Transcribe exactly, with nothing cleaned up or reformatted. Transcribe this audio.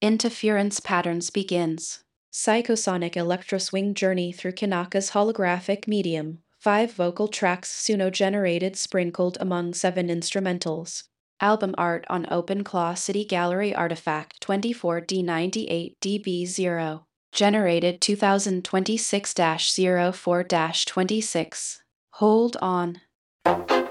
Interference patterns begins. Psychosonic electroswing journey through Kanaka's holographic medium. Five vocal tracks Suno-generated sprinkled among seven instrumentals. Album art on OpenClaw City Gallery Artifact twenty-four D ninety-eight D B zero. Generated twenty twenty-six dash zero four dash twenty-six. Hold on.